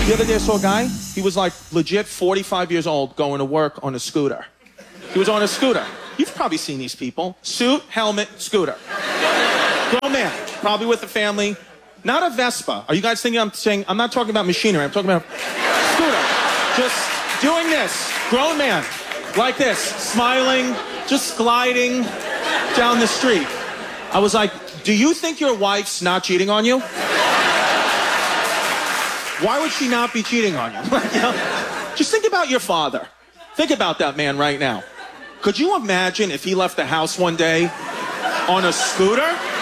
The other day I saw a guy, he was like legit 45 years old going to work on a scooter. He was on a scooter. You've probably seen these people. Suit, helmet, scooter. Grown man, probably with a family. Not a Vespa. Are you guys thinking I'm saying, I'm not talking about machinery, I'm talking about scooter. Just doing this. Grown man, like this, smiling, just gliding down the street. I was like, do you think your wife's not cheating on you? Why would she not be cheating on you? You know? Just think about your father. Think about that man right now. Could you imagine if he left the house one day on a scooter?